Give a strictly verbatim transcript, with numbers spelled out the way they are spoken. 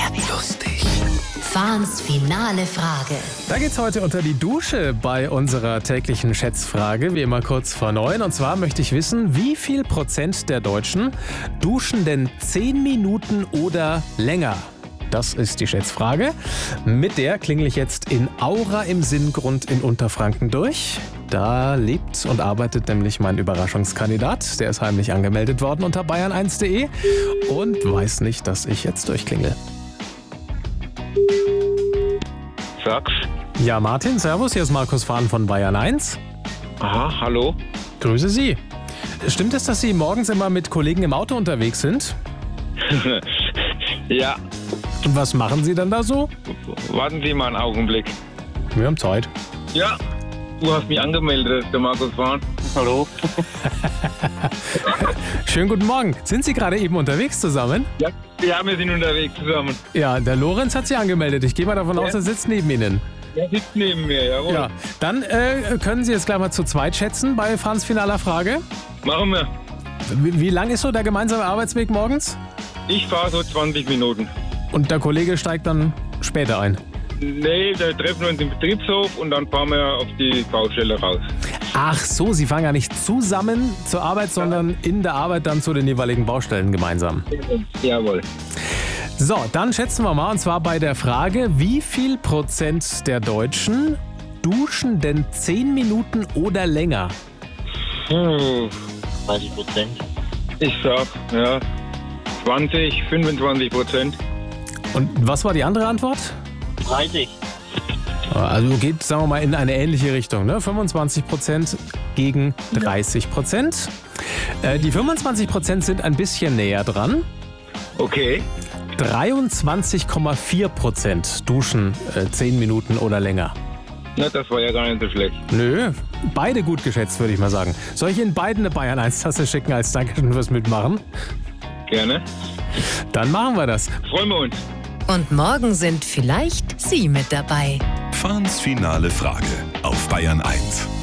Lustig. Fahns finale Frage. Da geht's heute unter die Dusche bei unserer täglichen Schätzfrage, wie immer kurz vor neun. Und zwar möchte ich wissen, wie viel Prozent der Deutschen duschen denn zehn Minuten oder länger? Das ist die Schätzfrage. Mit der klingel ich jetzt in Aura im Sinngrund in Unterfranken durch. Da lebt und arbeitet nämlich mein Überraschungskandidat. Der ist heimlich angemeldet worden unter bayern eins punkt de und weiß nicht, dass ich jetzt durchklingel. Sag's. Ja, Martin, servus, hier ist Markus Fahn von Bayern eins. Aha, hallo. Grüße Sie. Stimmt es, dass Sie morgens immer mit Kollegen im Auto unterwegs sind? Ja, Und was machen Sie dann da so? warten Sie mal einen Augenblick. Wir haben Zeit. Ja, du hast mich angemeldet, der Markus Fahn. Hallo. Schönen guten Morgen. Sind Sie gerade eben unterwegs zusammen? Ja, ja, wir sind unterwegs zusammen. Ja, der Lorenz hat Sie angemeldet. Ich gehe mal davon Ja. aus, er sitzt neben Ihnen. Der sitzt neben mir, jawohl. Ja, dann äh, können Sie jetzt gleich mal zu zweit schätzen bei Fahns finaler Frage. Machen wir. Wie, wie lang ist so der gemeinsame Arbeitsweg morgens? Ich fahre so zwanzig Minuten. Und der Kollege steigt dann später ein. Nee, da treffen wir uns im Betriebshof und dann fahren wir auf die Baustelle raus. Ach so, Sie fahren ja nicht zusammen zur Arbeit, sondern in der Arbeit dann zu den jeweiligen Baustellen gemeinsam. Jawohl. So, dann schätzen wir mal, und zwar bei der Frage, wie viel Prozent der Deutschen duschen denn zehn Minuten oder länger? Puh, dreißig Prozent. ich sag, ja, zwanzig, fünfundzwanzig Prozent. Und was war die andere Antwort? dreißig. Also geht, sagen wir mal, in eine ähnliche Richtung, ne? fünfundzwanzig Prozent gegen dreißig Prozent. Äh, die fünfundzwanzig Prozent sind ein bisschen näher dran. Okay. dreiundzwanzig Komma vier Prozent duschen äh, zehn Minuten oder länger. Na, das war ja gar nicht so schlecht. Nö, beide gut geschätzt, würde ich mal sagen. Soll ich Ihnen beiden eine Bayern eins Tasse schicken als Dankeschön fürs Mitmachen? Gerne. Dann machen wir das. Freuen wir uns. Und morgen sind vielleicht Sie mit dabei. Fahns finale Frage auf Bayern eins.